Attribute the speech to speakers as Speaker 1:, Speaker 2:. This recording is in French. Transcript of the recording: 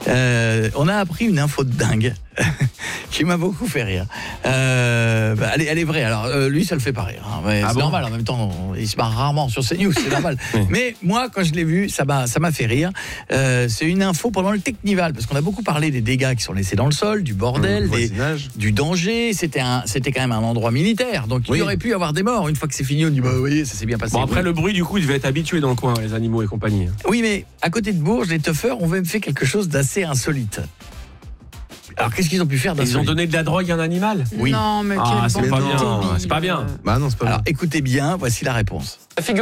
Speaker 1: On a appris une info de dingue qui m'a beaucoup fait rire. Elle est vraie. Alors lui, ça le fait pas rire. Hein. C'est normal. En même temps, il se marre rarement sur CNews, c'est normal. Mais moi, quand je l'ai vu, ça m'a fait rire. C'est une info pendant le Technival, parce qu'on a beaucoup parlé des dégâts qui sont laissés dans le sol, du bordel, du danger. C'était quand même un endroit militaire, donc il y aurait pu y avoir des morts. Une fois que c'est fini, on dit vous voyez, ça s'est bien passé.
Speaker 2: Bon, après le bruit, du coup, ils devaient être habitués dans le coin, les animaux et compagnie.
Speaker 1: Oui, mais à côté de Bourges, les tuffeurs ont même fait quelque chose d'assez insolite. Alors qu'est-ce qu'ils ont pu faire d'insolite ?
Speaker 2: Ils ont donné de la drogue à un animal ?
Speaker 1: Oui.
Speaker 3: Non, mais
Speaker 2: c'est pas bien. C'est pas bien.
Speaker 1: Alors écoutez bien, voici la réponse.